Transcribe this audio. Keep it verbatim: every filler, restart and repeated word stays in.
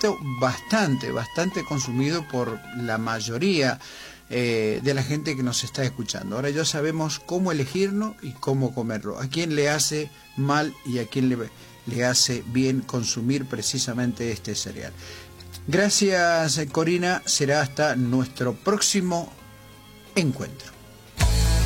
alimento bastante, bastante consumido por la mayoría eh, de la gente que nos está escuchando. Ahora ya sabemos cómo elegirlo y cómo comerlo, a quién le hace mal y a quién le, le hace bien consumir precisamente este cereal. Gracias, Corina, será hasta nuestro próximo encuentro.